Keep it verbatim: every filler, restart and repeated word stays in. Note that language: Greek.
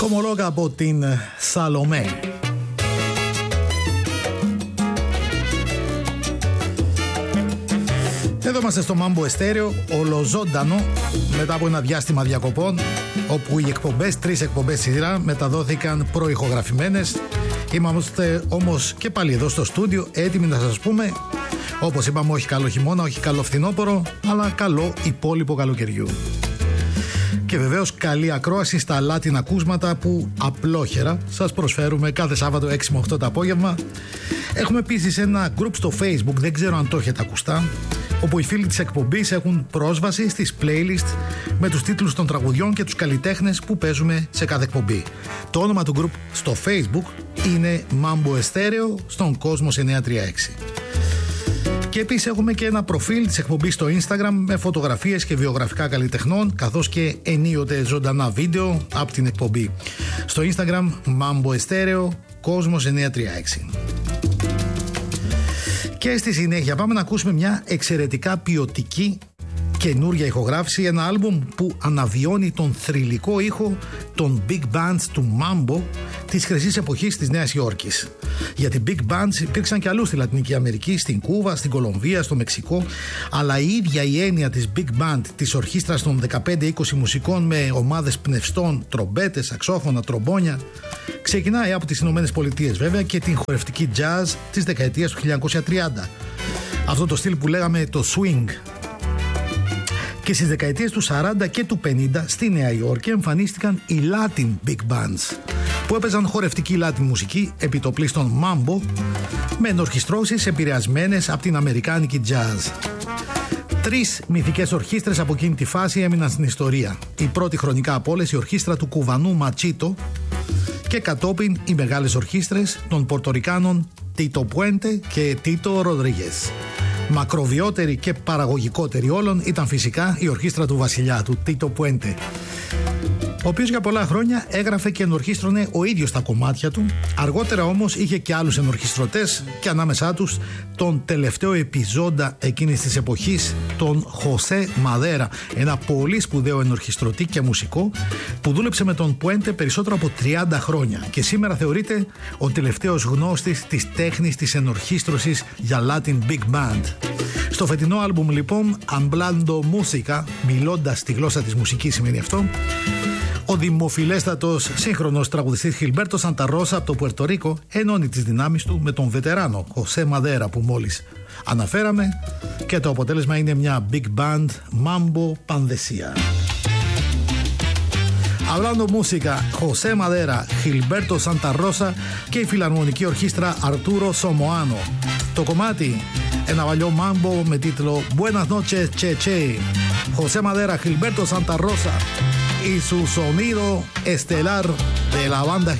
Κομολόγα από την Σαλομέ. Εδώ είμαστε στο Mambo Estéreo, ολοζώντανο, μετά από ένα διάστημα διακοπών, όπου οι εκπομπές, τρεις εκπομπές σειρά, μεταδόθηκαν προηχογραφημένες. Είμαστε όμως και πάλι εδώ στο στούντιο, έτοιμοι να σας πούμε, όπως είπαμε, όχι καλό χειμώνα, όχι καλό φθινόπωρο, αλλά καλό υπόλοιπο καλοκαιριού. Και βεβαίως καλή ακρόαση στα Latin ακούσματα που απλόχερα σας προσφέρουμε κάθε Σάββατο έξι με οκτώ το απόγευμα. Έχουμε επίσης ένα group στο Facebook, δεν ξέρω αν το έχετε ακουστά, όπου οι φίλοι της εκπομπής έχουν πρόσβαση στις playlist με τους τίτλους των τραγουδιών και τους καλλιτέχνες που παίζουμε σε κάθε εκπομπή. Το όνομα του group στο Facebook είναι Mambo Estéreo στον Κόσμος εννιακόσια τριάντα έξι. Και επίσης έχουμε και ένα προφίλ της εκπομπής στο Instagram με φωτογραφίες και βιογραφικά καλλιτεχνών, καθώς και ενίοτε ζωντανά βίντεο από την εκπομπή. Στο Instagram Mambo Estéreo Κόσμος εννιακόσια τριάντα έξι. Και στη συνέχεια πάμε να ακούσουμε μια εξαιρετικά ποιοτική καινούρια ηχογράφηση, ένα άλμπουμ που αναβιώνει τον θρυλικό ήχο των big bands του Mambo της χρυσής εποχής της Νέας Υόρκης. Γιατί big bands υπήρξαν και αλλού στη Λατινική Αμερική, στην Κούβα, στην Κολομβία, στο Μεξικό, αλλά η ίδια η έννοια της big band, της ορχήστρας των δεκαπέντε είκοσι μουσικών με ομάδες πνευστών, τρομπέτες, σαξόφωνα, τρομπόνια, ξεκινάει από τις Ηνωμένες Πολιτείες βέβαια και την χορευτική jazz της δεκαετίας του χίλια εννιακόσια τριάντα. Αυτό το στυλ που λέγαμε το swing. Και στις δεκαετίες του σαράντα και του πενήντα στη Νέα Υόρκη εμφανίστηκαν οι Latin Big Bands που έπαιζαν χορευτική Latin μουσική επιτοπλίστων Mambo με ενορχιστρώσεις επηρεασμένες από την αμερικάνικη jazz. Τρεις μυθικές ορχήστρες από εκείνη τη φάση έμειναν στην ιστορία. Η πρώτη χρονικά από όλες η ορχήστρα του Κουβανού Ματσίτο και κατόπιν οι μεγάλες ορχήστρες των Πορτορικάνων Τίτο Πουέντε και Τίτο Ροδρίγες. Μακροβιότερη και παραγωγικότερη όλων ήταν φυσικά η ορχήστρα του βασιλιά, του Τίτο Πουέντε, ο οποίος για πολλά χρόνια έγραφε και ενορχίστρωνε ο ίδιος τα κομμάτια του. Αργότερα όμως είχε και άλλους ενορχιστρωτές και ανάμεσά τους τον τελευταίο επιζώντα εκείνης της εποχής, τον Χωσέ Μαδέρα, ένα πολύ σπουδαίο ενορχιστρωτή και μουσικό που δούλεψε με τον Πουέντε περισσότερο από τριάντα χρόνια και σήμερα θεωρείται ο τελευταίος γνώστης της τέχνης της ενορχίστρωσης για Latin Big Band. Στο φετινό άλμπουμ λοιπόν, Hablando Música, μιλώντας τη γλώσσα της μουσικής σημαίνει αυτό, ο δημοφιλέστατος σύγχρονος τραγουδιστής Χιλμπέρτο Σάντα Ρώσα από το Πουερτορίκο ενώνει τις δυνάμεις του με τον βετεράνο Χωσέ Μαδέρα που μόλις αναφέραμε και το αποτέλεσμα είναι μια big band Mambo πανδεσία. Hablando Música, Χωσέ Μαδέρα, Χιλμπέρτο Σάντα Ρώσα και η φιλαρμονική ορχήστρα Αρτούρο Σομοάνο. Το κομμάτι, ένα παλιό Mambo με τίτλο Buenas noches, che che. Χωσέ Μαδέρα, Χιλμπέρτο Σάντα Ρώσα y su sonido estelar de la banda